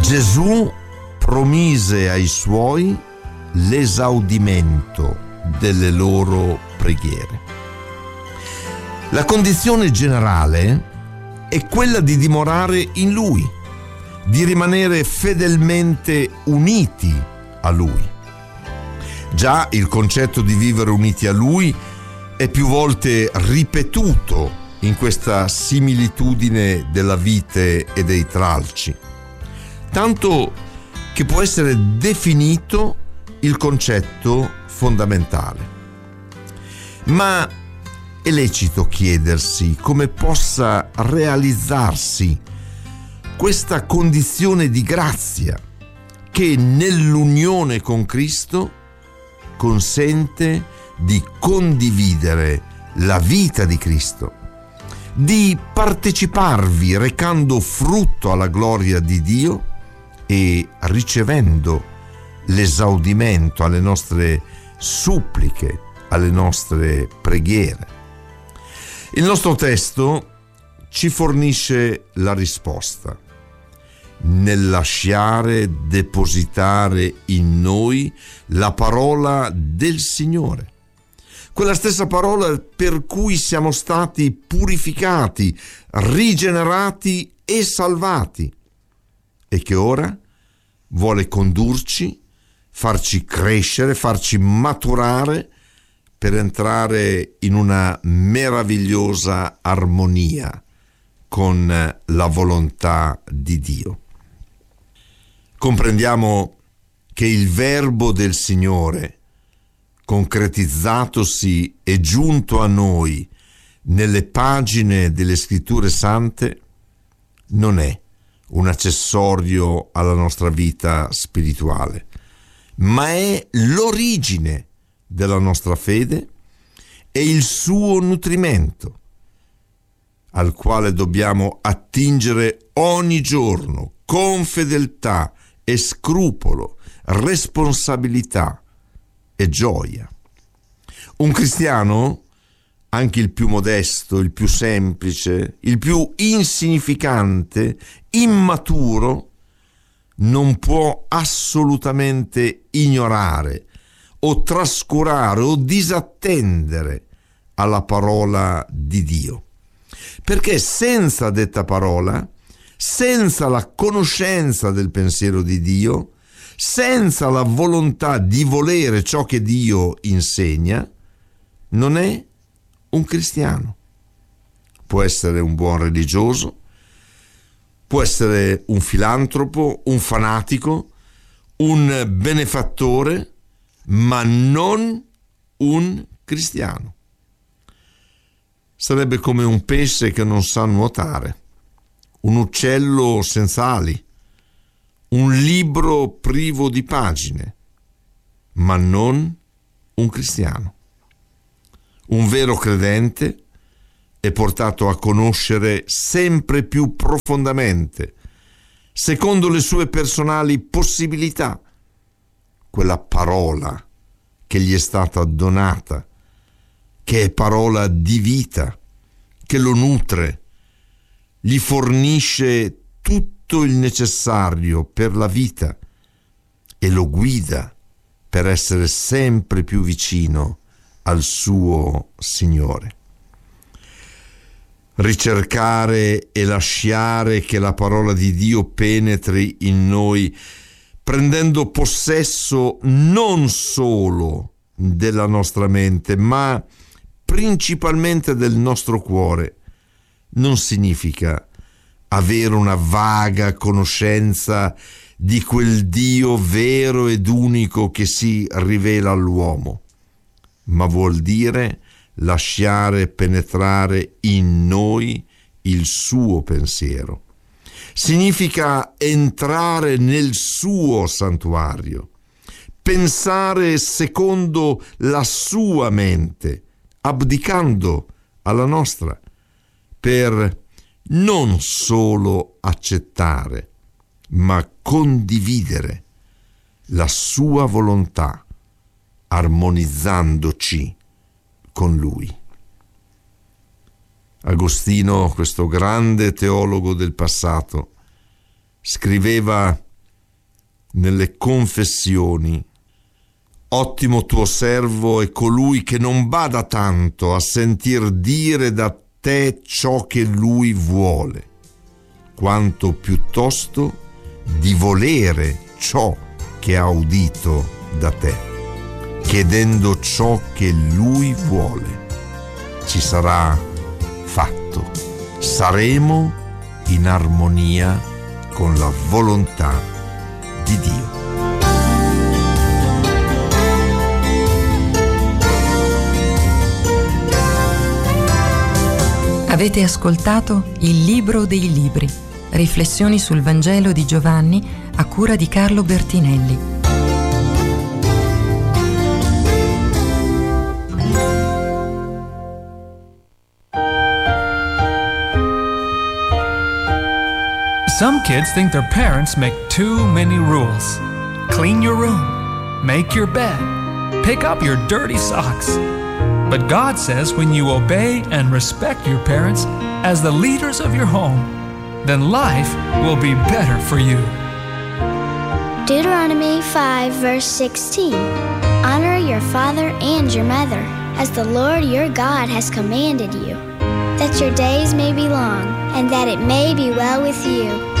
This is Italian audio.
Gesù promise ai suoi l'esaudimento delle loro preghiere. La condizione generale è quella di dimorare in Lui, di rimanere fedelmente uniti a Lui. Già il concetto di vivere uniti a Lui è più volte ripetuto in questa similitudine della vite e dei tralci, tanto che può essere definito il concetto fondamentale. Ma è lecito chiedersi come possa realizzarsi questa condizione di grazia che nell'unione con Cristo consente di condividere la vita di Cristo, di parteciparvi recando frutto alla gloria di Dio e ricevendo l'esaudimento alle nostre suppliche, alle nostre preghiere. Il nostro testo ci fornisce la risposta nel lasciare depositare in noi la parola del Signore, quella stessa parola per cui siamo stati purificati, rigenerati e salvati, e che ora vuole condurci, farci crescere, farci maturare per entrare in una meravigliosa armonia con la volontà di Dio. Comprendiamo che il verbo del Signore, concretizzatosi e giunto a noi nelle pagine delle Scritture Sante, non è un accessorio alla nostra vita spirituale, ma è l'origine della nostra fede e il suo nutrimento, al quale dobbiamo attingere ogni giorno con fedeltà e scrupolo, responsabilità e gioia. Un cristiano, anche il più modesto, il più semplice, il più insignificante, immaturo, non può assolutamente ignorare o trascurare o disattendere alla parola di Dio. Perché senza detta parola, senza la conoscenza del pensiero di Dio, senza la volontà di volere ciò che Dio insegna, non è un cristiano. Può essere un buon religioso, può essere un filantropo, un fanatico, un benefattore, ma non un cristiano. Sarebbe come un pesce che non sa nuotare, un uccello senza ali, un libro privo di pagine, ma non un cristiano. Un vero credente è portato a conoscere sempre più profondamente, secondo le sue personali possibilità, quella parola che gli è stata donata, che è parola di vita, che lo nutre, gli fornisce tutto il necessario per la vita e lo guida per essere sempre più vicino al suo Signore. Ricercare e lasciare che la parola di Dio penetri in noi, prendendo possesso non solo della nostra mente, ma principalmente del nostro cuore, non significa avere una vaga conoscenza di quel Dio vero ed unico che si rivela all'uomo, ma vuol dire lasciare penetrare in noi il suo pensiero. Significa entrare nel suo santuario, pensare secondo la sua mente, abdicando alla nostra, per non solo accettare, ma condividere la sua volontà, armonizzandoci con Lui. Agostino, questo grande teologo del passato, scriveva nelle confessioni: ottimo tuo servo è colui che non bada tanto a sentir dire da te ciò che lui vuole, quanto piuttosto di volere ciò che ha udito da te, chiedendo ciò che lui vuole. Ci sarà fatto, saremo in armonia con la volontà di Dio. Avete ascoltato Il Libro dei Libri, riflessioni sul Vangelo di Giovanni a cura di Carlo Bertinelli. Some kids think their parents make too many rules. Clean your room, make your bed, pick up your dirty socks. But God says when you obey and respect your parents as the leaders of your home, then life will be better for you. Deuteronomy 5, verse 16. Honor your father and your mother, as the Lord your God has commanded you, that your days may be long, and that it may be well with you.